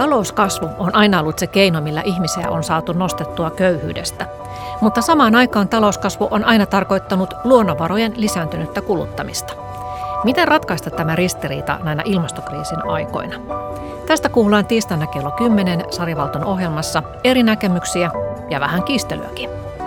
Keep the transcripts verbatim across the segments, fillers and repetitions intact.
Talouskasvu on aina ollut se keino, millä ihmisiä on saatu nostettua köyhyydestä. Mutta samaan aikaan talouskasvu on aina tarkoittanut luonnonvarojen lisääntynyttä kuluttamista. Miten ratkaista tämä ristiriita näinä ilmastokriisin aikoina? Tästä kuullaan tiistaina kello kymmenen Sari Valton ohjelmassa eri näkemyksiä ja vähän kiistelyäkin.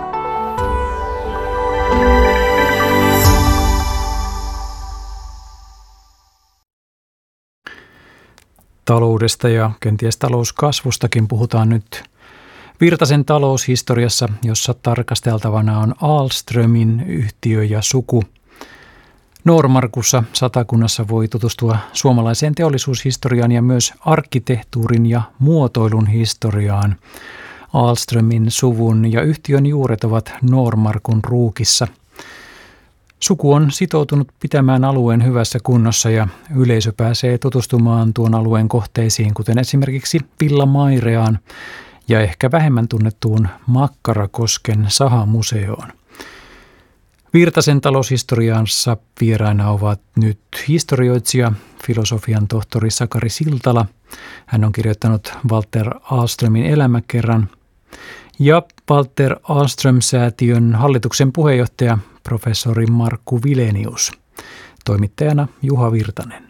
Taloudesta ja kenties talouskasvustakin puhutaan nyt Virtasen taloushistoriassa, jossa tarkasteltavana on Ahlströmin yhtiö ja suku. Noormarkussa Satakunnassa voi tutustua suomalaiseen teollisuushistoriaan ja myös arkkitehtuurin ja muotoilun historiaan. Ahlströmin suvun ja yhtiön juuret ovat Noormarkun Ruukissa. Suku on sitoutunut pitämään alueen hyvässä kunnossa ja yleisö pääsee tutustumaan tuon alueen kohteisiin, kuten esimerkiksi Villa Maireaan ja ehkä vähemmän tunnettuun Makkarakosken sahamuseoon. Virtasen taloushistoriassa vieraina ovat nyt historioitsija, filosofian tohtori Sakari Siltala. Hän on kirjoittanut Walter Ahlströmin elämäkerran. Ja Walter Ahlström-säätiön hallituksen puheenjohtaja professori Markku Vilenius. Toimittajana Juha Virtanen.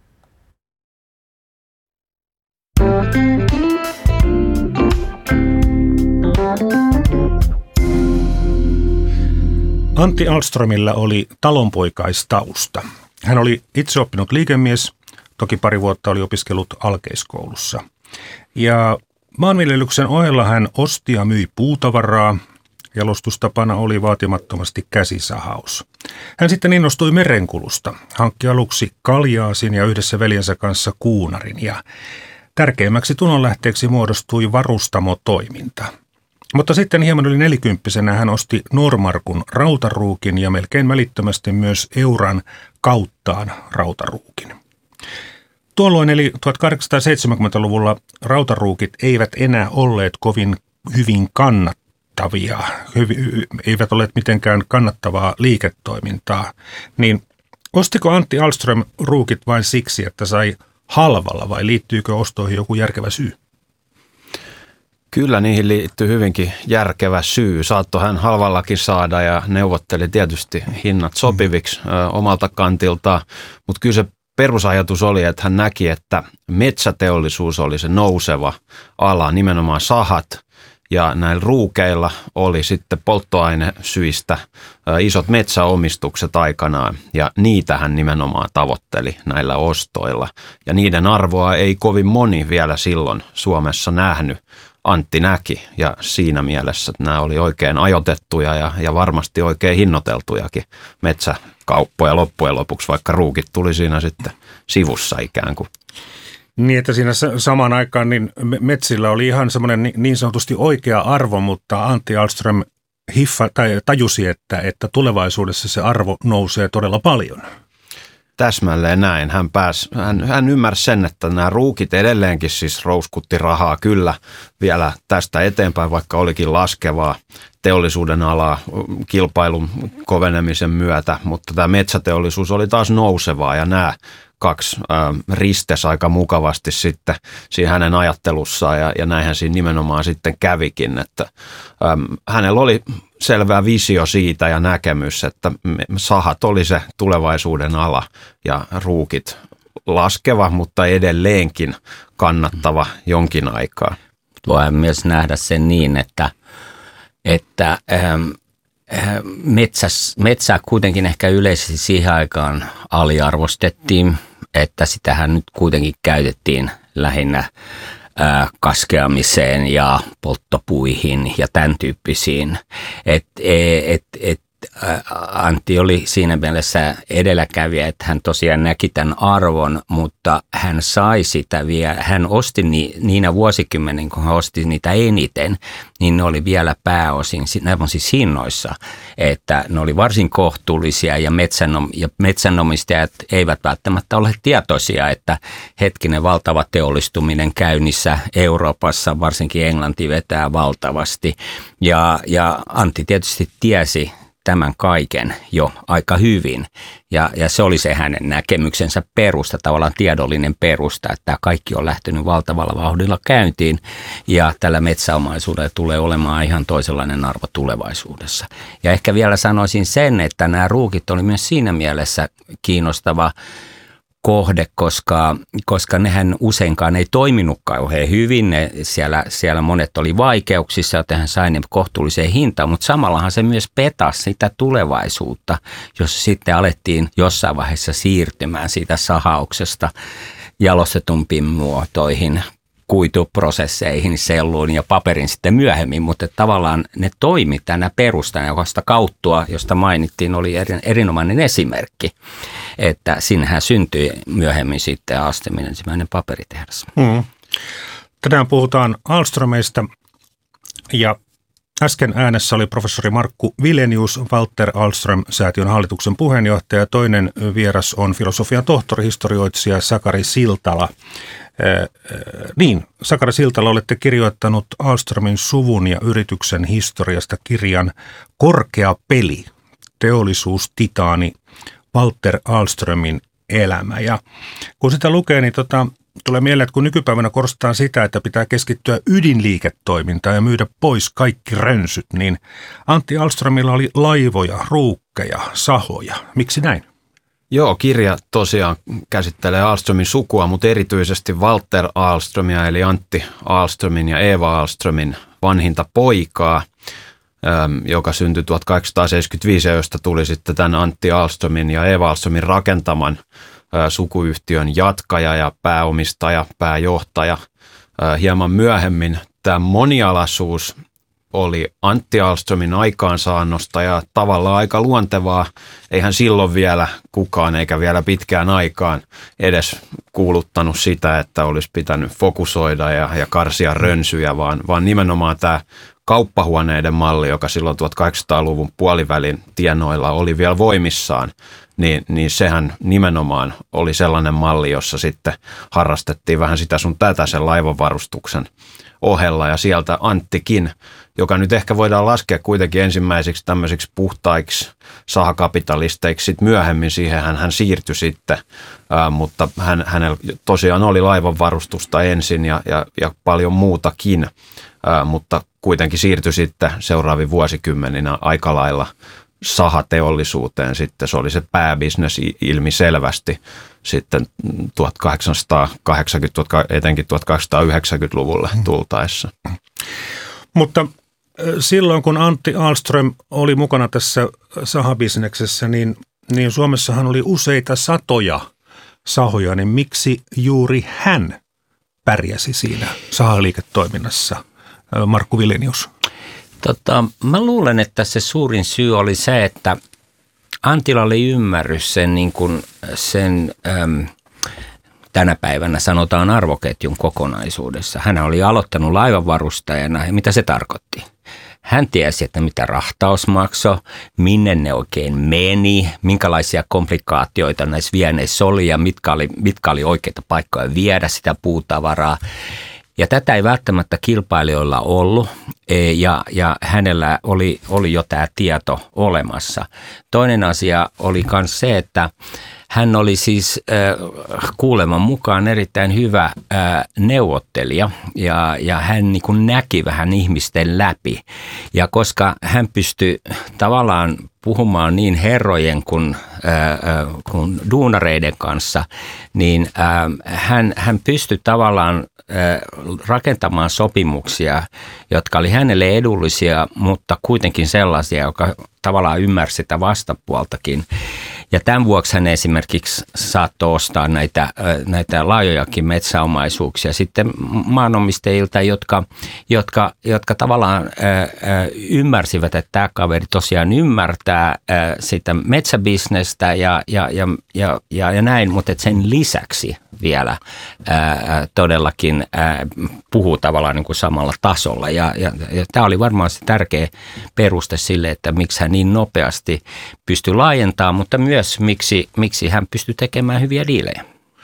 Antti Ahlströmillä oli talonpoikaistausta. Hän oli itse oppinut liikemies, toki pari vuotta oli opiskellut alkeiskoulussa. Ja maanviljelyksen ohella hän osti ja myi puutavaraa. Jalostustapana oli vaatimattomasti käsisahaus. Hän sitten innostui merenkulusta, hankki aluksi kaljaasin ja yhdessä veljensä kanssa kuunarin. Ja tärkeimmäksi tulonlähteeksi muodostui varustamotoiminta. Mutta sitten hieman yli nelikymppisenä hän osti Noormarkun rautaruukin ja melkein välittömästi myös Euran kauttaan rautaruukin. Tuolloin eli tuhatkahdeksansataaseitsemänkymmentäluvulla rautaruukit eivät enää olleet kovin hyvin kannattavia, hyvi, eivät olleet mitenkään kannattavaa liiketoimintaa. Niin ostiko Antti Ahlström ruukit vain siksi, että sai halvalla vai liittyykö ostoihin joku järkevä syy? Kyllä niihin liittyy hyvinkin järkevä syy. Saattoi hän halvallakin saada ja neuvotteli tietysti hinnat sopiviksi mm. ö, omalta kantiltaan, mutta kyllä se perusajatus oli, että hän näki, että metsäteollisuus oli se nouseva ala, nimenomaan sahat, ja näillä ruukeilla oli sitten polttoainesyistä isot metsäomistukset aikanaan, ja niitä hän nimenomaan tavoitteli näillä ostoilla. Ja niiden arvoa ei kovin moni vielä silloin Suomessa nähnyt. Antti näki, ja siinä mielessä että nämä oli oikein ajoitettuja ja, ja varmasti oikein hinnoiteltujakin metsäkauppoja loppujen lopuksi, vaikka ruukit tuli siinä sitten sivussa ikään kuin. Niin, että siinä samaan aikaan niin metsillä oli ihan semmoinen niin sanotusti oikea arvo, mutta Antti Ahlström hiffa, tai tajusi, että, että tulevaisuudessa se arvo nousee todella paljon. Täsmälleen näin. Hän, pääsi, hän, hän ymmärsi sen, että nämä ruukit edelleenkin siis rouskutti rahaa kyllä vielä tästä eteenpäin, vaikka olikin laskevaa teollisuuden alaa kilpailun kovenemisen myötä, mutta tämä metsäteollisuus oli taas nousevaa ja nämä kaksi äh, ristes aika mukavasti sitten siinä hänen ajattelussaan ja, ja näinhän siinä nimenomaan sitten kävikin, että ähm, hänellä oli selvä visio siitä ja näkemys, että sahat oli se tulevaisuuden ala ja ruukit laskeva, mutta edelleenkin kannattava jonkin aikaa. Voidaan myös nähdä sen niin, että, että ähm, metsäs, metsää kuitenkin ehkä yleisesti siihen aikaan aliarvostettiin, että sitähän nyt kuitenkin käytettiin lähinnä ää, kaskeamiseen ja polttopuihin ja tämän tyyppisiin. Et, et, et, Antti oli siinä mielessä edelläkävijä, että hän tosiaan näki tämän arvon, mutta hän sai sitä vielä, hän osti ni, niinä vuosikymmenen, kun hän osti niitä eniten, niin ne oli vielä pääosin, ne on siis hinnoissa, että ne oli varsin kohtuullisia ja, metsänom, ja metsänomistajat eivät välttämättä ole tietoisia, että hetkinen valtava teollistuminen käynnissä Euroopassa, varsinkin Englanti vetää valtavasti ja, ja Antti tietysti tiesi tämän kaiken jo aika hyvin. Ja, ja se oli se hänen näkemyksensä perusta, tavallaan tiedollinen perusta, että tämä kaikki on lähtenyt valtavalla vauhdilla käyntiin ja tällä metsäomaisuudella tulee olemaan ihan toisenlainen arvo tulevaisuudessa. Ja ehkä vielä sanoisin sen, että nämä ruukit oli myös siinä mielessä kiinnostava kohde, koska, koska nehän useinkaan ei toiminut kauhean hyvin. Ne, siellä, siellä monet oli vaikeuksissa, joten hän sai ne kohtuulliseen hintaan, mutta samallahan se myös petasi sitä tulevaisuutta, jos sitten alettiin jossain vaiheessa siirtymään siitä sahauksesta jalostetumpiin muotoihin, kuituprosesseihin, selluun ja paperin sitten myöhemmin, mutta tavallaan ne toimi tänä perustana, josta kauttua, josta mainittiin, oli erinomainen esimerkki, että sinnehän syntyi myöhemmin sitten Ahlströmin ensimmäinen paperitehdas. Hmm. Tänään puhutaan Ahlströmeistä ja äsken äänessä oli professori Markku Wilenius, Walter Ahlström-säätiön hallituksen puheenjohtaja. Toinen vieras on filosofian tohtori, historioitsija Sakari Siltala. Äh, äh, niin, Sakari Siltala, olette kirjoittanut Ahlströmin suvun ja yrityksen historiasta kirjan Korkea peli, teollisuustitaani Walter Ahlströmin elämä. Ja kun sitä lukee, niin tota, tulee mieleen, että kun nykypäivänä korostetaan sitä, että pitää keskittyä ydinliiketoimintaan ja myydä pois kaikki rönsyt, niin Antti Ahlströmillä oli laivoja, ruukkeja, sahoja. Miksi näin? Joo, kirja tosiaan käsittelee Ahlströmin sukua, mutta erityisesti Walter Ahlströmiä eli Antti Ahlströmin ja Eva Ahlströmin vanhinta poikaa, joka syntyi tuhatkahdeksansataaseitsemänkymmentäviisi ja josta tuli sitten tämän Antti Ahlströmin ja Eva Ahlströmin rakentaman sukuyhtiön jatkaja ja pääomistaja, pääjohtaja. Hieman myöhemmin tämä monialaisuus oli Antti Ahlströmin aikaansaannosta ja tavallaan aika luontevaa. Eihän silloin vielä kukaan eikä vielä pitkään aikaan edes kuuluttanut sitä, että olisi pitänyt fokusoida ja, ja karsia rönsyjä, vaan, vaan nimenomaan tämä kauppahuoneiden malli, joka silloin tuhatkahdeksansataaluvun puolivälin tienoilla oli vielä voimissaan, niin, niin sehän nimenomaan oli sellainen malli, jossa sitten harrastettiin vähän sitä sun tätä sen laivanvarustuksen ohella ja sieltä Anttikin, joka nyt ehkä voidaan laskea kuitenkin ensimmäisiksi tämmöisiksi puhtaiksi sahakapitalisteiksi, sitten myöhemmin siihen hän, hän siirtyi sitten, ää, mutta hän, hänellä tosiaan oli laivanvarustusta ensin ja, ja, ja paljon muutakin, ää, mutta kuitenkin siirtyi sitten seuraavien vuosikymmeninä aika lailla sahateollisuuteen sitten. Se oli se pääbisnes ilmiselvästi sitten tuhatkahdeksansataakahdeksankymmentä, etenkin tuhatkahdeksansataayhdeksänkymmentäluvulle tultaessa. Mutta silloin kun Antti Ahlström oli mukana tässä sahabisneksessä, niin, niin Suomessahan oli useita satoja sahoja, niin miksi juuri hän pärjäsi siinä sahaliiketoiminnassa, Markku Wilenius? Tota, mä luulen, että se suurin syy oli se, että Antilla oli ymmärrys sen, niin kuin sen äm, tänä päivänä sanotaan arvoketjun kokonaisuudessa. Hän oli aloittanut laivanvarustajana ja mitä se tarkoitti? Hän tiesi, että mitä rahtaus maksoi, minne ne oikein meni, minkälaisia komplikaatioita näissä vieneissä oli ja mitkä oli, mitkä oli oikeita paikkoja viedä sitä puutavaraa. Ja tätä ei välttämättä kilpailijoilla ollut ja, ja hänellä oli, oli jo tämä tieto olemassa. Toinen asia oli myös se, että hän oli siis äh, kuuleman mukaan erittäin hyvä äh, neuvottelija ja, ja hän niin kuin näki vähän ihmisten läpi. Ja koska hän pystyi tavallaan puhumaan niin herrojen kuin, äh, kuin duunareiden kanssa, niin äh, hän, hän pystyi tavallaan rakentamaan sopimuksia, jotka oli hänelle edullisia, mutta kuitenkin sellaisia, joka tavallaan ymmärsi sitä vastapuoltakin. Ja tämän vuoksi hän esimerkiksi saattoi ostaa näitä, näitä laajojakin metsäomaisuuksia sitten maanomistajilta, jotka, jotka, jotka tavallaan ymmärsivät, että tämä kaveri tosiaan ymmärtää sitä metsäbisnestä ja, ja, ja, ja, ja, ja näin, mutta sen lisäksi vielä ää, todellakin ää, puhuu tavallaan niin kuin samalla tasolla. Ja, ja, ja tämä oli varmaan se tärkeä peruste sille, että miksi hän niin nopeasti pystyi laajentamaan, mutta myös miksi, miksi hän pystyi tekemään hyviä diilejä.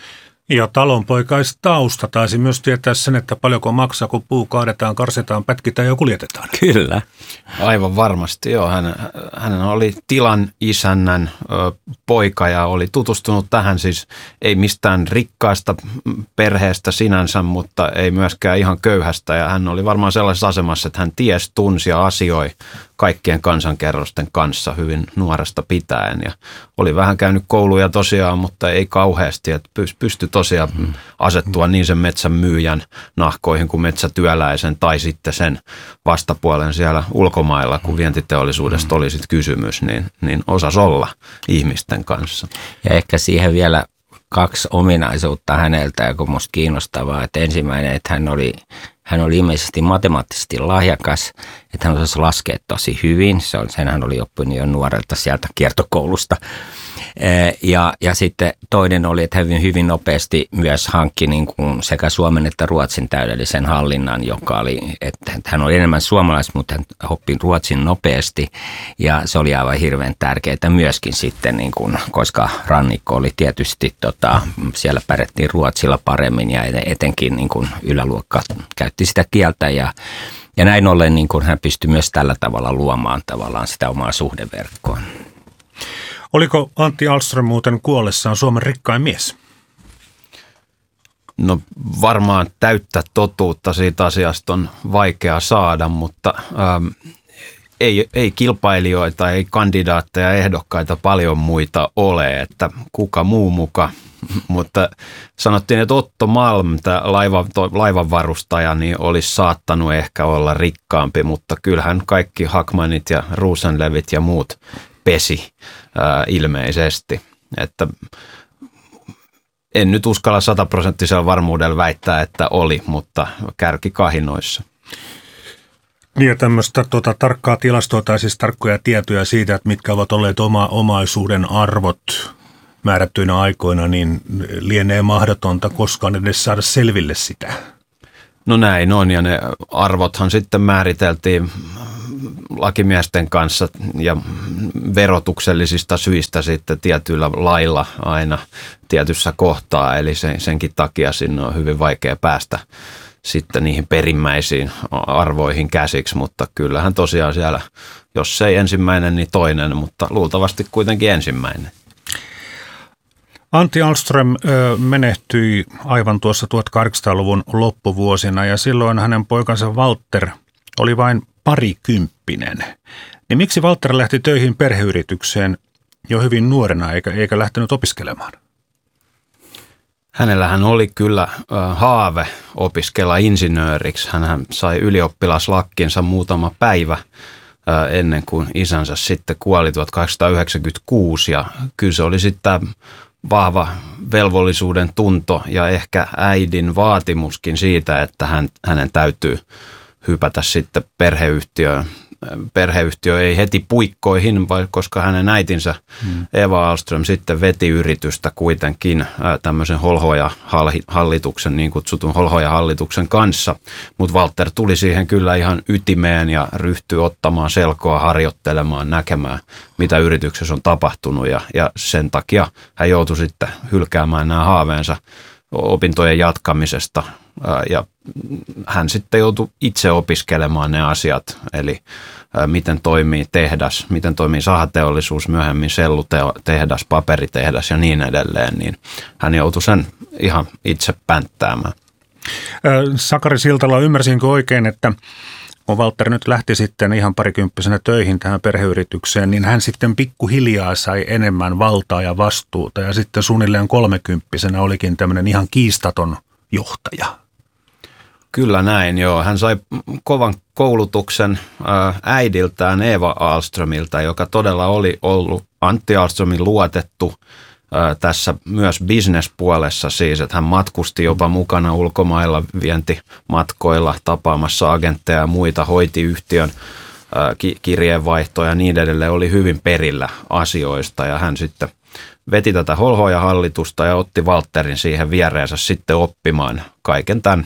Ja talonpoikaistausta taisi myös tietää sen, että paljonko maksaa, kun puu kaadetaan, karsitaan, pätkitään ja kuljetetaan. Kyllä. Aivan varmasti, joo. Hän, hän oli tilan isännän ö, poika ja oli tutustunut tähän siis ei mistään rikkaasta perheestä sinänsä, mutta ei myöskään ihan köyhästä. Ja hän oli varmaan sellaisessa asemassa, että hän ties, tunsi ja asioi kaikkien kansankerrosten kanssa hyvin nuoresta pitäen. Ja oli vähän käynyt kouluja tosiaan, mutta ei kauheasti, että pystyi tosiaan mm. asettua niin sen metsän myyjän nahkoihin kuin metsätyöläisen tai sitten sen vastapuolen siellä ulkomailla, kun vientiteollisuudesta oli sitten kysymys, niin, niin osasi olla ihmisten kanssa. Ja ehkä siihen vielä kaksi ominaisuutta häneltä, joka on musta kiinnostavaa. Että ensimmäinen, että hän oli, hän oli ilmeisesti matemaattisesti lahjakas, että hän osasi laskea tosi hyvin. Se on, sen hän oli oppinut jo nuorelta sieltä kiertokoulusta. Ja, ja sitten toinen oli, että hän hyvin nopeasti myös hankki niin kuin sekä suomen että ruotsin täydellisen hallinnan, joka oli, että hän oli enemmän suomalais, mutta hän oppi ruotsin nopeasti ja se oli aivan hirveän tärkeää myöskin sitten, niin kuin, koska rannikko oli tietysti, tota, siellä pärjättiin ruotsilla paremmin ja etenkin niin kuin yläluokka käytti sitä kieltä ja Ja näin ollen niin kuin hän pystyi myös tällä tavalla luomaan tavallaan sitä omaa suhdeverkkoa. Oliko Antti Ahlström muuten kuollessaan Suomen rikkain mies? No varmaan täyttä totuutta siitä asiasta on vaikea saada, mutta ähm, ei, ei kilpailijoita, ei kandidaatteja, ehdokkaita paljon muita ole, että kuka muu muka. Mutta sanottiin, että Otto Malm, tämä laiva, laivanvarustaja, niin olisi saattanut ehkä olla rikkaampi, mutta kyllähän kaikki Hackmanit ja Rosenlevit ja muut pesi ää, ilmeisesti. Että en nyt uskalla sataprosenttisella varmuudella väittää, että oli, mutta kärki kahinoissa. Niin ja tämmöistä tuota, tarkkaa tilastoa tai siis tarkkoja tietoja siitä, että mitkä ovat olleet oma, omaisuuden arvot määrättyinä aikoina, niin lienee mahdotonta koskaan edes saada selville sitä. No näin on, ja ne arvothan sitten määriteltiin lakimiesten kanssa ja verotuksellisista syistä sitten tietyillä lailla aina tietyssä kohtaa, eli sen, senkin takia sinne on hyvin vaikea päästä sitten niihin perimmäisiin arvoihin käsiksi, mutta kyllähän tosiaan siellä, jos ei ensimmäinen, niin toinen, mutta luultavasti kuitenkin ensimmäinen. Antti Ahlström ö, menehtyi aivan tuossa tuhatkahdeksansataaluvun loppuvuosina ja silloin hänen poikansa Walter oli vain parikymppinen. Niin miksi Walter lähti töihin perheyritykseen jo hyvin nuorena eikä, eikä lähtenyt opiskelemaan? Hänellähän oli kyllä haave opiskella insinööriksi. Hän sai ylioppilaslakkinsa muutama päivä ennen kuin isänsä sitten kuoli tuhatkahdeksansataayhdeksänkymmentäkuusi ja kyllä se oli sitten vahva velvollisuuden tunto ja ehkä äidin vaatimuskin siitä, että hän, hänen täytyy hypätä sitten perheyhtiöön. Perheyhtiö ei heti puikkoihin, koska hänen äitinsä hmm. Eva Ahlström sitten veti yritystä kuitenkin tämmöisen Holhoja-hallituksen, niin kutsutun Holhoja-hallituksen kanssa. Mutta Walter tuli siihen kyllä ihan ytimeen ja ryhtyi ottamaan selkoa, harjoittelemaan, näkemään, mitä yrityksessä on tapahtunut. Ja, ja sen takia hän joutui sitten hylkäämään nämä haaveensa opintojen jatkamisesta ja hän sitten joutui itse opiskelemaan ne asiat, eli miten toimii tehdas, miten toimii sahateollisuus, myöhemmin sellutehdas, paperitehdas ja niin edelleen, niin hän joutui sen ihan itse pänttäämään. Sakari Siltala, ymmärsinkö oikein, että kun Walter nyt lähti sitten ihan parikymppisenä töihin tähän perheyritykseen, niin hän sitten pikkuhiljaa sai enemmän valtaa ja vastuuta ja sitten suunnilleen kolmekymppisenä olikin tämmöinen ihan kiistaton johtaja. Kyllä näin, joo. Hän sai kovan koulutuksen äidiltään Eva Ahlströmiltä, joka todella oli ollut Antti Ahlströmin luotettu tässä myös bisnespuolessa siis, että hän matkusti jopa mukana ulkomailla vientimatkoilla tapaamassa agentteja ja muita, hoiti yhtiön kirjeenvaihtoja ja niin edelleen, oli hyvin perillä asioista ja hän sitten veti tätä Holhoja-hallitusta ja otti Walterin siihen viereensä sitten oppimaan kaiken tämän,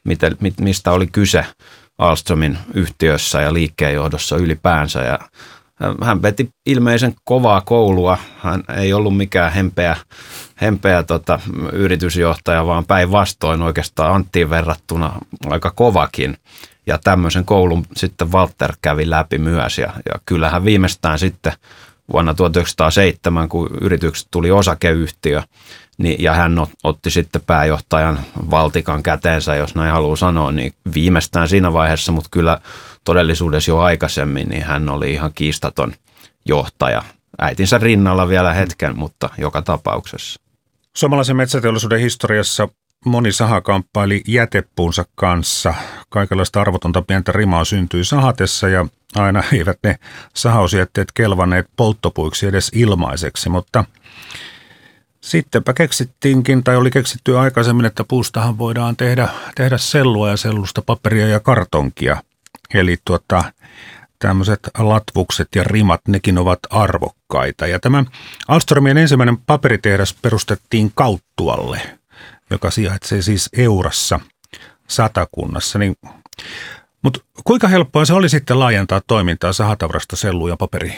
mistä oli kyse Ahlströmin yhtiössä ja liikkeenjohdossa ylipäänsä ja Hän veti ilmeisen kovaa koulua. Hän ei ollut mikään hempeä, hempeä tota, yritysjohtaja, vaan päinvastoin oikeastaan Anttiin verrattuna aika kovakin. Ja tämmöisen koulun sitten Walter kävi läpi myös. Ja, ja kyllähän viimeistään sitten vuonna tuhatyhdeksänsataaseitsemän, kun yrityksestä tuli osakeyhtiö, niin, ja hän otti sitten pääjohtajan valtikan käteensä, jos näin haluaa sanoa, niin viimeistään siinä vaiheessa, mutta kyllä todellisuudessa jo aikaisemmin, niin hän oli ihan kiistaton johtaja. Äitinsä rinnalla vielä hetken, mutta joka tapauksessa. Suomalaisen metsäteollisuuden historiassa moni saha kamppaili jätepuunsa kanssa. Kaikenlaista arvotonta pientä rimaa syntyi sahatessa ja aina eivät ne sahausjätteet kelvanneet polttopuiksi edes ilmaiseksi, mutta sittenpä keksittiinkin, tai oli keksitty aikaisemmin, että puustahan voidaan tehdä, tehdä sellua ja sellusta paperia ja kartonkia. Eli tuota, tämmöiset latvukset ja rimat, nekin ovat arvokkaita. Ja tämä Ahlströmien ensimmäinen paperitehdas perustettiin Kauttualle, joka sijaitsee siis Eurassa Satakunnassa. Niin, mutta kuinka helppoa se oli sitten laajentaa toimintaa sahatavarasta selluun ja paperiin?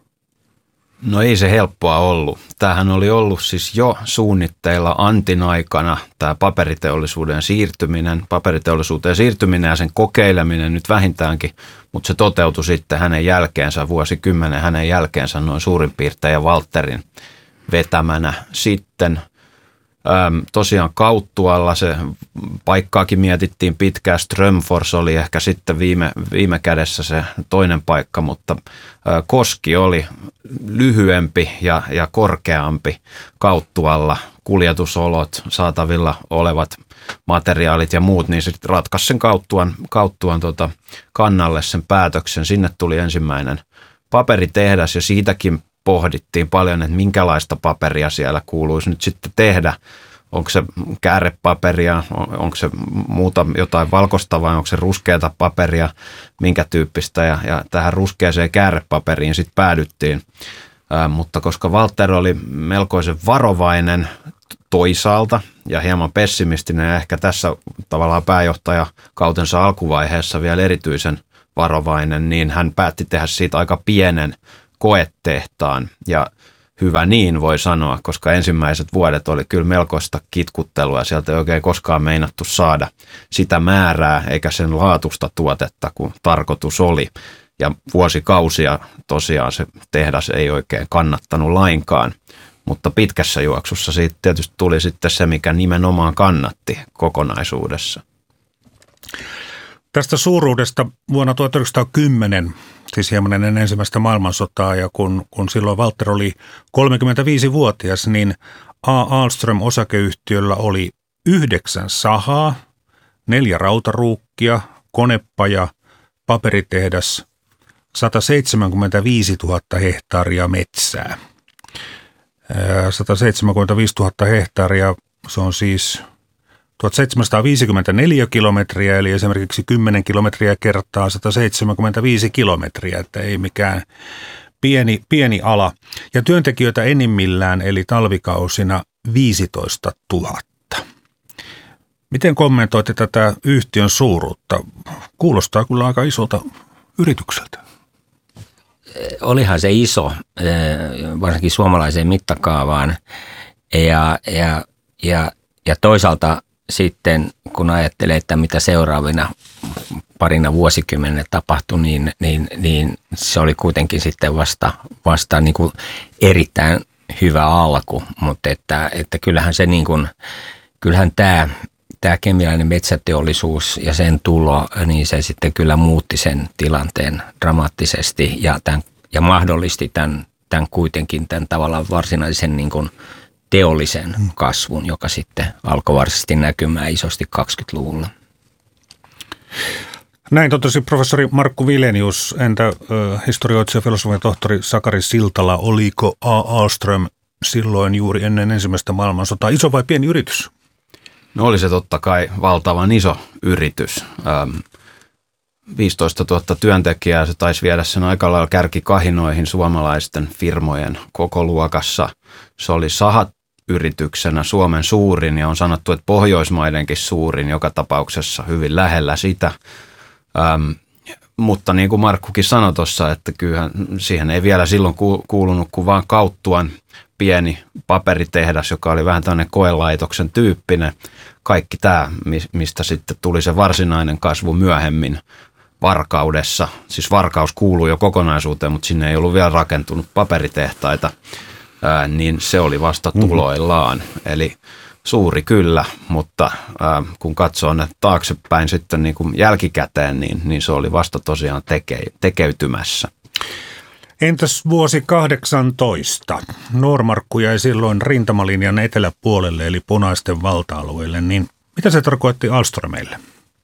No ei se helppoa ollut. Tämähän oli ollut siis jo suunnitteilla Antin aikana tämä paperiteollisuuden siirtyminen, paperiteollisuuteen siirtyminen ja sen kokeileminen nyt vähintäänkin, mutta se toteutui sitten hänen jälkeensä, vuosikymmenen hänen jälkeensä noin suurin piirtein ja Walterin vetämänä sitten. Ähm, tosiaan Kauttualla se paikkaakin mietittiin pitkään. Strömfors oli ehkä sitten viime, viime kädessä se toinen paikka, mutta äh, Koski oli lyhyempi ja, ja korkeampi Kauttualla. Kuljetusolot, saatavilla olevat materiaalit ja muut, niin sitten ratkaisi sen Kauttuan, Kauttuan tota kannalle sen päätöksen. Sinne tuli ensimmäinen paperitehdas ja siitäkin pohdittiin paljon, että minkälaista paperia siellä kuuluisi nyt sitten tehdä. Onko se käärepaperia, onko se muuta jotain valkoista vai onko se ruskeata paperia, minkä tyyppistä. Ja, ja tähän ruskeaseen käärepaperiin sitten päädyttiin. Ää, mutta koska Walter oli melkoisen varovainen toisaalta ja hieman pessimistinen ja ehkä tässä tavallaan pääjohtajakautensa alkuvaiheessa vielä erityisen varovainen, niin hän päätti tehdä siitä aika pienen koetehtaan ja hyvä niin voi sanoa, koska ensimmäiset vuodet oli kyllä melkoista kitkuttelua ja sieltä ei oikein koskaan meinattu saada sitä määrää eikä sen laatusta tuotetta kuin tarkoitus oli. Ja vuosikausia tosiaan se tehdas ei oikein kannattanut lainkaan, mutta pitkässä juoksussa siitä tietysti tuli sitten se, mikä nimenomaan kannatti kokonaisuudessa. Tästä suuruudesta vuonna tuhatyhdeksänsataakymmenen, siis hieman ennen ensimmäistä maailmansotaa, ja kun, kun silloin Walter oli kolmekymmentäviisivuotias, niin A. Ahlström-osakeyhtiöllä oli yhdeksän sahaa, neljä rautaruukkia, konepaja, paperitehdas, sataseitsemänkymmentäviisituhatta hehtaaria metsää. sataseitsemänkymmentäviisituhatta hehtaaria, se on siis tuhatseitsemänsataaviisikymmentäneljä kilometriä, eli esimerkiksi kymmenen kilometriä kertaa sataseitsemänkymmentäviisi kilometriä, että ei mikään pieni, pieni ala. Ja työntekijöitä enimmillään, eli talvikausina viisitoistatuhatta. Miten kommentoitte tätä yhtiön suuruutta? Kuulostaa kyllä aika isolta yritykseltä. Olihan se iso, varsinkin suomalaiseen mittakaavaan. Ja, ja, ja, ja toisaalta sitten, kun ajattelee, että mitä seuraavina parina vuosikymmenenä tapahtui, niin, niin, niin se oli kuitenkin sitten vasta, vasta niin kuin erittäin hyvä alku. Mutta että, että kyllähän se niin kuin, kyllähän tämä, tämä kemiallinen metsäteollisuus ja sen tulo, niin se sitten kyllä muutti sen tilanteen dramaattisesti ja, tämän, ja mahdollisti tämän, tämän kuitenkin tämän tavallaan varsinaisen niin kuin teollisen kasvun, joka sitten alkoi varsinaisesti näkymään isosti kaksikymmentäluvulla. Näin totesi professori Markku Willenius. Entä äh, historioitsija, filosofian tohtori Sakari Siltala, oliko A. Ahlström silloin juuri ennen ensimmäistä maailmansotaa iso vai pieni yritys? No oli se totta kai valtavan iso yritys. Ähm, viisitoistatuhatta työntekijää, se taisi viedä sen aika lailla kärkikahinoihin suomalaisten firmojen koko luokassa. Se oli sahayrityksenä Suomen suurin ja on sanottu, että Pohjoismaidenkin suurin, joka tapauksessa hyvin lähellä sitä. Ähm, mutta niin kuin Markkukin sanoi tuossa, että kyllähän siihen ei vielä silloin kuulunut kuin vaan Kauttuan pieni paperitehdas, joka oli vähän tämmöinen koelaitoksen tyyppinen. Kaikki tämä, mistä sitten tuli se varsinainen kasvu myöhemmin Varkaudessa. Siis Varkaus kuului jo kokonaisuuteen, mutta sinne ei ollut vielä rakentunut paperitehtaita, ää, niin se oli vasta tuloillaan. Mm-hmm. Eli suuri kyllä, mutta ää, kun katsoo ne taaksepäin sitten niin kuin jälkikäteen, niin, niin se oli vasta tosiaan teke, tekeytymässä. Entäs vuosi kahdeksantoista? Noormarkku jäi silloin rintamalinjan eteläpuolelle eli punaisten valta-alueelle, niin mitä se tarkoitti Ahlströmeille?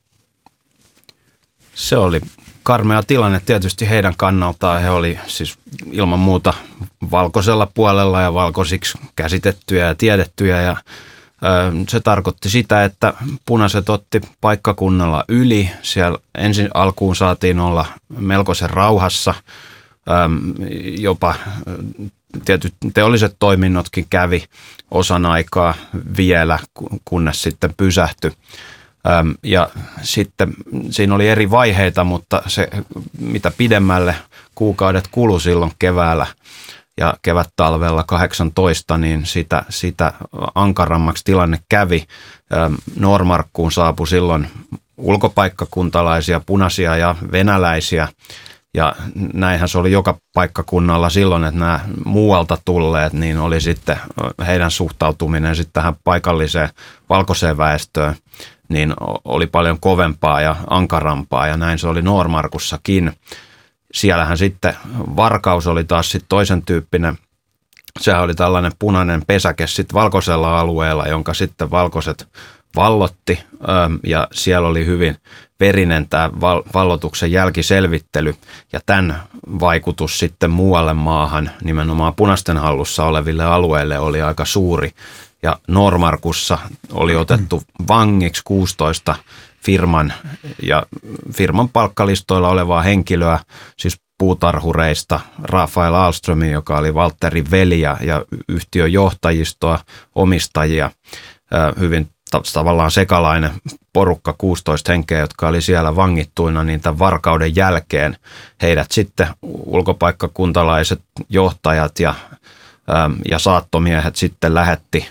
Se oli karmea tilanne tietysti heidän kannaltaan. He oli siis ilman muuta valkoisella puolella ja valkoisiksi käsitettyjä ja tiedettyjä. Ja se tarkoitti sitä, että punaiset otti paikkakunnalla yli. Siellä ensin alkuun saatiin olla melkoisen rauhassa. Jopa tietyt teolliset toiminnotkin kävi osan aikaa vielä, kunnes sitten pysähtyi. Ja sitten siinä oli eri vaiheita, mutta se mitä pidemmälle kuukaudet kului silloin keväällä ja kevät-talvella kahdeksantoista, niin sitä, sitä ankarammaksi tilanne kävi. Noormarkkuun saapui silloin ulkopaikkakuntalaisia, punaisia ja venäläisiä. Ja näinhän se oli joka paikkakunnalla silloin, että nämä muualta tulleet, niin oli sitten heidän suhtautuminen sitten tähän paikalliseen valkoiseen väestöön, niin oli paljon kovempaa ja ankarampaa, ja näin se oli Noormarkussakin. Siellähän sitten Varkaus oli taas sitten toisen tyyppinen. Sehän oli tällainen punainen pesäke sitten valkoisella alueella, jonka sitten valkoiset vallotti, ja siellä oli hyvin verinen tämä vallotuksen jälkiselvittely, ja tämän vaikutus sitten muualle maahan, nimenomaan punaisten hallussa oleville alueille, oli aika suuri. Ja Noormarkussa oli otettu vangiksi kuusitoista firman ja firman palkkalistoilla olevaa henkilöä, siis puutarhureista Rafael Ahlström, joka oli Valtterin veli ja yhtiön johtajistoa, omistajia, hyvin tavallaan sekalainen porukka, kuusitoista henkeä, jotka oli siellä vangittuina, niin tämän Varkauden jälkeen heidät sitten ulkopaikkakuntalaiset johtajat ja, ja saattomiehet sitten lähetti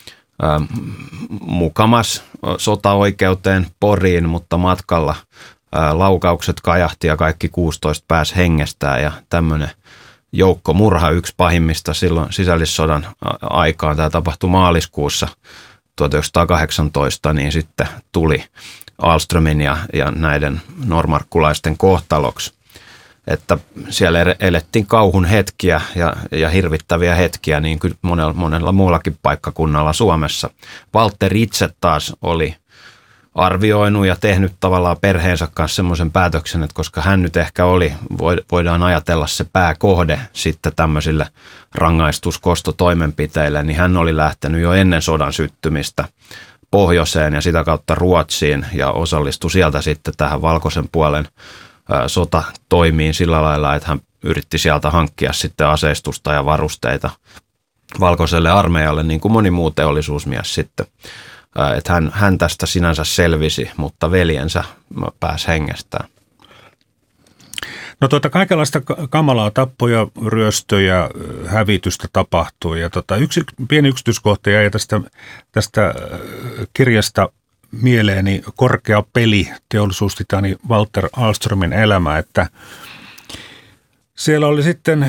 mukamas sotaoikeuteen Poriin, mutta matkalla laukaukset kajahti ja kaikki kuusitoista pääsi hengestään, ja tämmöinen joukkomurha, yksi pahimmista silloin sisällissodan aikaan, tämä tapahtui maaliskuussa tuhatyhdeksänsataakahdeksantoista, niin sitten tuli Ahlströmin ja, ja näiden noormarkkulaisten kohtaloksi. Että siellä elettiin kauhun hetkiä ja, ja hirvittäviä hetkiä, niin kuin monella, monella muullakin paikkakunnalla Suomessa. Valtteri itse taas oli arvioinut ja tehnyt tavallaan perheensä kanssa semmoisen päätöksen, että koska hän nyt ehkä oli, voidaan ajatella se pääkohde sitten tämmöisille rangaistuskostotoimenpiteille, niin hän oli lähtenyt jo ennen sodan syttymistä pohjoiseen ja sitä kautta Ruotsiin ja osallistui sieltä sitten tähän valkoisen puolen sota toimiin sillä lailla, että hän yritti sieltä hankkia sitten aseistusta ja varusteita valkoiselle armeijalle, niin kuin moni muu teollisuusmies sitten. Että hän, hän tästä sinänsä selvisi, mutta veljensä pääsi hengestään. No tuota, kaikenlaista kamalaa tappoja, ryöstöjä, hävitystä tapahtuu. Ja tota, yksi pieni yksityiskohta jäi tästä, tästä kirjasta mieleeni Korkea peli, teollisuustitani Walter Ahlströmin elämä, että siellä oli sitten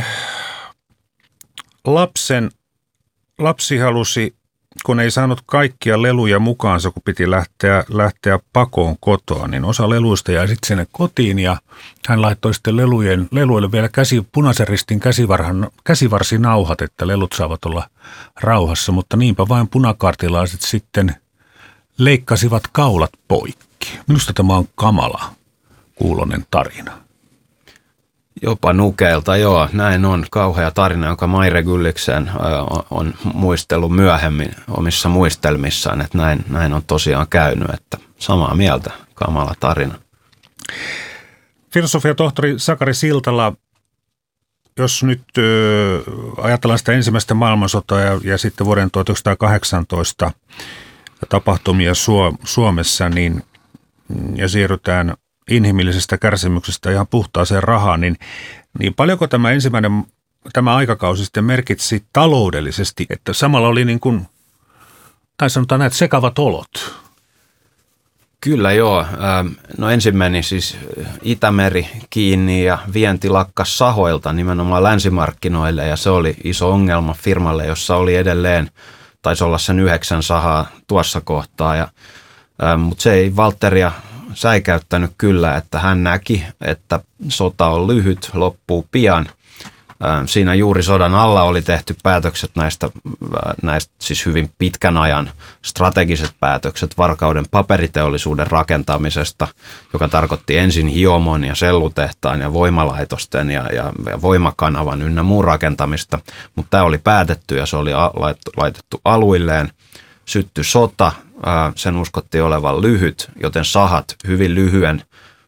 lapsen, lapsi halusi, kun ei saanut kaikkia leluja mukaansa, kun piti lähteä, lähteä pakoon kotoa, niin osa leluista jäi sitten sinne kotiin ja hän laittoi sitten lelujen, leluille vielä käsi, punaisen ristin käsivarsinauhat, että lelut saavat olla rauhassa, mutta niinpä vain punakaartilaiset sitten leikkasivat kaulat poikki. Minusta tämä on kamala kuulonen tarina. Jopa nukeilta, joo. Näin on kauhea tarina, jonka Maire Gulliksen on muistellut myöhemmin omissa muistelmissaan, että näin, näin on tosiaan käynyt, että samaa mieltä, kamala tarina. Filosofia tohtori Sakari Siltala, jos nyt ö, ajatellaan sitä ensimmäistä maailmansotaa ja, ja sitten vuoden tuhatyhdeksänsataakahdeksantoista tapahtumia Suomessa, niin ja siirrytään inhimillisestä kärsimyksestä ihan puhtaaseen rahaan, niin, niin paljonko tämä ensimmäinen, tämä aikakausi sitten merkitsi taloudellisesti, että samalla oli niin kuin, tai sanotaan näitä sekavat olot? Kyllä joo. No ensin meni siis Itämeri kiinni ja vienti lakkas sahoilta nimenomaan länsimarkkinoille ja se oli iso ongelma firmalle, jossa oli edelleen, taisi olla sen yhdeksän sahaa tuossa kohtaa. Ja, mutta se ei Valtteria säikäyttänyt kyllä, että hän näki, että sota on lyhyt, loppuu pian. Siinä juuri sodan alla oli tehty päätökset näistä, näistä siis hyvin pitkän ajan strategiset päätökset Varkauden paperiteollisuuden rakentamisesta, joka tarkoitti ensin hiomon ja sellutehtaan ja voimalaitosten ja, ja, ja voimakanavan ynnä muun rakentamista. Mutta tämä oli päätetty ja se oli laitettu aluilleen. Syttyi sota, sen uskottiin olevan lyhyt, joten sahat hyvin lyhyen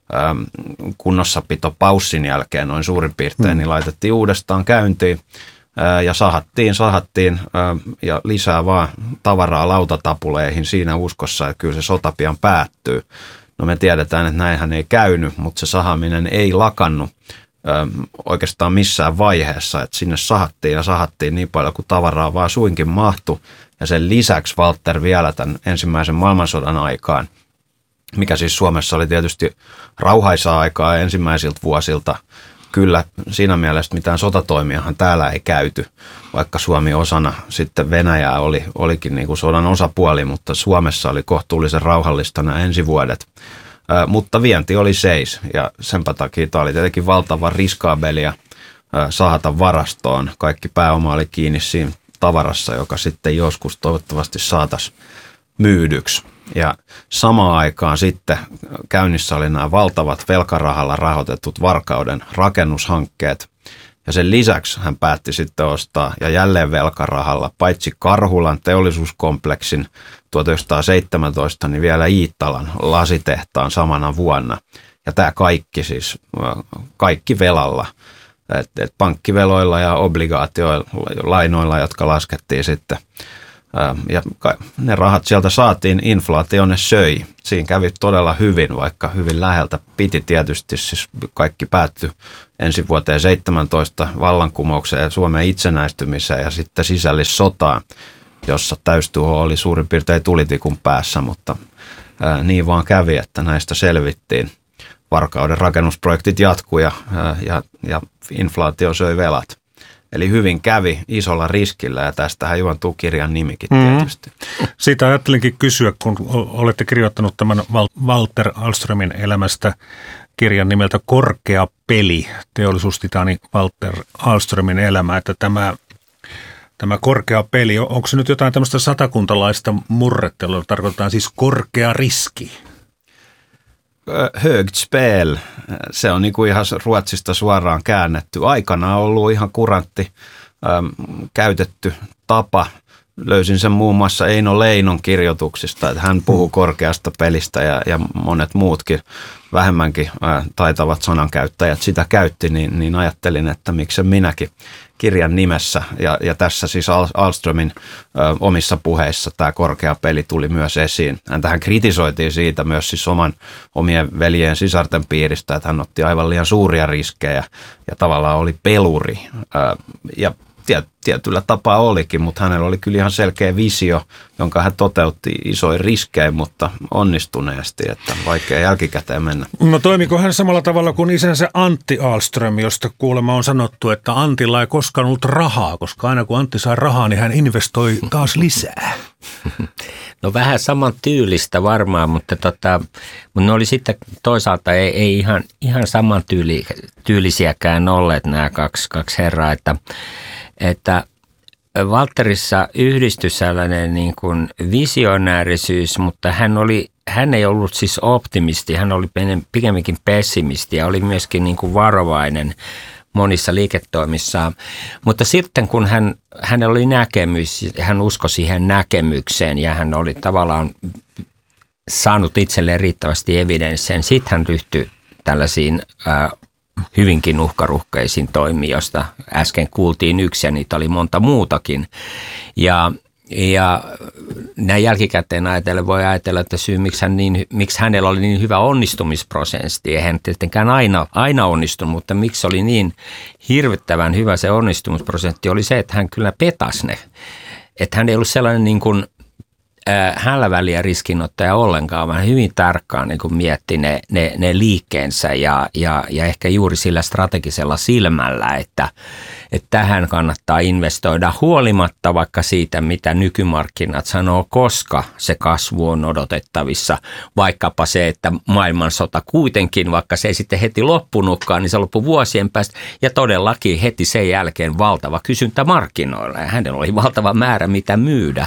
kunnossapito paussin jälkeen noin suurin piirtein, mm. niin laitettiin uudestaan käyntiin ja sahattiin, sahattiin ja lisää vaan tavaraa lautatapuleihin siinä uskossa, että kyllä se sota pian päättyy. No me tiedetään, että näinhän ei käynyt, mutta se sahaminen ei lakannut oikeastaan missään vaiheessa, että sinne sahattiin ja sahattiin niin paljon kuin tavaraa vaan suinkin mahtui. Ja sen lisäksi Valtter vielä tämän ensimmäisen maailmansodan aikaan, mikä siis Suomessa oli tietysti rauhaisaa aikaa ensimmäisiltä vuosilta. Kyllä siinä mielessä mitään sotatoimiahan täällä ei käyty, vaikka Suomi osana sitten Venäjää oli, olikin niin kuin sodan osapuoli, mutta Suomessa oli kohtuullisen rauhallista nämä ensivuodet. Ä, mutta vienti oli seis ja senpä takia tämä oli tietenkin valtavan riskaabelia ä, sahata varastoon. Kaikki pääoma oli kiinni siinä tavarassa, joka sitten joskus toivottavasti saataisiin myydyksi. Ja samaan aikaan sitten käynnissä oli nämä valtavat velkarahalla rahoitetut Varkauden rakennushankkeet. Ja sen lisäksi hän päätti sitten ostaa ja jälleen velkarahalla paitsi Karhulan teollisuuskompleksin tuhatyhdeksänsataaseitsemäntoista, niin vielä Iittalan lasitehtaan samana vuonna. Ja tämä kaikki siis, kaikki velalla. Et, et pankkiveloilla ja obligaatioilla, lainoilla, jotka laskettiin sitten. Ja ne rahat sieltä saatiin, inflaatio ne söi. Siinä kävi todella hyvin, vaikka hyvin läheltä piti tietysti. Siis kaikki päättyi ensi vuoteen seitsemäntoista vallankumoukseen ja Suomen itsenäistymiseen ja sitten sisällissotaan, jossa täystuho oli suurin piirtein tulitikun päässä, mutta ää, niin vaan kävi, että näistä selvittiin. Varkauden rakennusprojektit jatkui ja, ja, ja inflaatio söi velat. Eli hyvin kävi isolla riskillä ja tästähän juontuu kirjan nimikin tietysti. Mm. Siitä ajattelinkin kysyä, kun olette kirjoittanut tämän Walter Ahlströmin elämästä kirjan nimeltä Korkea peli, teollisuustitaani Walter Ahlströmin elämä, että tämä, tämä korkea peli, onko se nyt jotain tämmöistä satakuntalaista murrettelua, tarkoitetaan siis korkea riski? Högt spel, se on niinku ihan Ruotsista suoraan käännetty. Aikana on ollut ihan kurantti äm, käytetty tapa. Löysin sen muun muassa Eino Leinon kirjoituksista, että hän puhuu korkeasta pelistä ja, ja monet muutkin vähemmänkin ää, taitavat sanankäyttäjät sitä käytti, niin, niin ajattelin, että miksen minäkin kirjan nimessä. Ja, ja tässä siis Ahlströmin ä, omissa puheissa tämä korkea peli tuli myös esiin. Häntähän kritisoitiin siitä myös siis oman omien veljien sisarten piiristä, että hän otti aivan liian suuria riskejä ja tavallaan oli peluri. Ä, ja tietyllä tapaa olikin, mutta hänellä oli kyllä ihan selkeä visio, jonka hän toteutti isoin riskein, mutta onnistuneesti, että vaikea jälkikäteen mennä. No toimiko hän samalla tavalla kuin isänsä Antti Ahlström, josta kuulemma on sanottu, että Antilla ei koskaan ollut rahaa, koska aina kun Antti sai rahaa, niin hän investoi taas lisää. No vähän saman tyylistä varmaan, mutta, tota, mutta ne oli sitten toisaalta ei, ei ihan, ihan saman tyyli, tyylisiäkään olleet nämä kaksi, kaksi herraa, että että Valtterissa yhdistyi sellainen niin kuin visionäärisyys, mutta hän, oli, hän ei ollut siis optimisti, hän oli pikemminkin pessimisti ja oli myöskin niin kuin varovainen monissa liiketoimissaan. Mutta sitten kun hän, hänellä oli näkemys, hän uskoi siihen näkemykseen ja hän oli tavallaan saanut itselleen riittävästi evidensseen, sitten hän ryhtyi tällaisiin ää, hyvinkin uhkaruhkeisiin toimiin, josta äsken kuultiin yksi ja niitä oli monta muutakin. Ja, ja näin jälkikäteen ajatellen voi ajatella, että syy, miksi, hän niin, miksi hänellä oli niin hyvä onnistumisprosentti, eihän tietenkään aina, aina onnistunut, mutta miksi oli niin hirvittävän hyvä se onnistumisprosentti, oli se, että hän kyllä petasi ne. Että hän ei ollut sellainen niin kuin hänellä väliä riskinottaja ollenkaan, vaan hyvin tarkkaan niin kuin mietti ne, ne, ne liikkeensä ja, ja, ja ehkä juuri sillä strategisella silmällä, että, että tähän kannattaa investoida huolimatta vaikka siitä, mitä nykymarkkinat sanoo, koska se kasvu on odotettavissa. Vaikkapa se, että maailmansota kuitenkin, vaikka se ei sitten heti loppunutkaan, niin se loppui vuosien päästä ja todellakin heti sen jälkeen valtava kysyntä markkinoilla ja hänellä oli valtava määrä mitä myydä.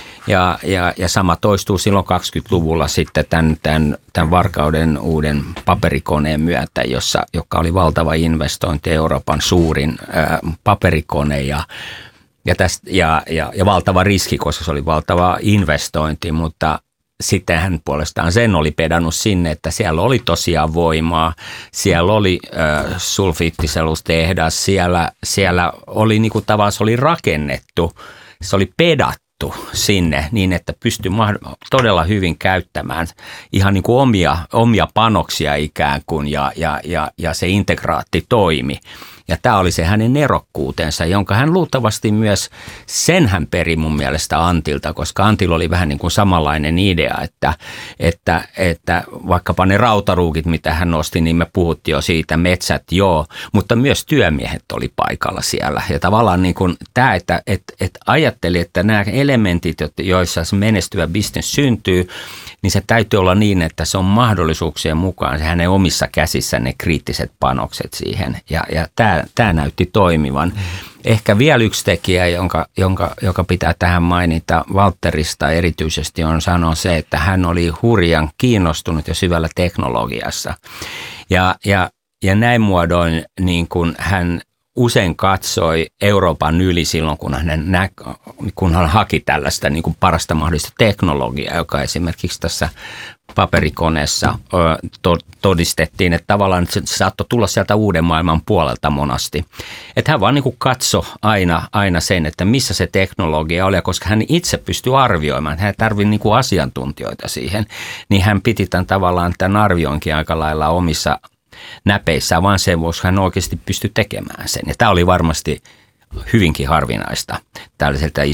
Ja, ja, ja sama toistuu silloin kaksikymmentäluvulla sitten tämän, tämän, tämän Varkauden uuden paperikoneen myötä, jossa, joka oli valtava investointi, Euroopan suurin ää, paperikone ja, ja, tästä, ja, ja, ja valtava riski, koska se oli valtava investointi, mutta sitten hän puolestaan sen oli pedannut sinne, että siellä oli tosiaan voimaa, siellä oli äh, sulfiittiselustehdas, siellä, siellä oli niin kuin tavallaan se oli rakennettu, se oli pedattu sinne niin, että pystyi todella hyvin käyttämään ihan niin kuin omia, omia panoksia ikään kuin ja, ja, ja, ja se integraatti toimi. Ja tämä oli se hänen nerokkuutensa, jonka hän luultavasti myös, sen hän peri mun mielestä Antilta, koska Antilla oli vähän niin kuin samanlainen idea, että, että, että vaikkapa ne rautaruukit, mitä hän nosti, niin me puhuttiin jo siitä, metsät joo, mutta myös työmiehet oli paikalla siellä. Ja tavallaan niin kuin tämä, että, että, että ajatteli, että nämä elementit, joissa se menestyvä business syntyy, niin se täytyy olla niin, että se on mahdollisuuksien mukaan se hänen omissa käsissä ne kriittiset panokset siihen. Ja, ja tämä, tämä näytti toimivan. Mm. Ehkä vielä yksi tekijä, jonka, jonka, joka pitää tähän mainita Valtterista erityisesti on sanoa se, että hän oli hurjan kiinnostunut ja syvällä teknologiassa. Ja, ja, ja näin muodoin niin kuin hän usein katsoi Euroopan yli silloin, kun hän, nä, kun hän haki tällaista niin kuin parasta mahdollista teknologiaa, joka esimerkiksi tässä paperikoneessa to, todistettiin, että tavallaan se saattoi tulla sieltä uuden maailman puolelta monasti. Että hän vaan niin kuin katsoi aina, aina sen, että missä se teknologia oli, koska hän itse pystyi arvioimaan, että hän tarvitsi niin kuin asiantuntijoita siihen, niin hän piti tämän tavallaan tämän arvioinkin aika lailla omissa näpeissä, vaan sen vuoksi hän oikeasti pystyi tekemään sen. Ja tämä oli varmasti hyvinkin harvinaista tällaiselta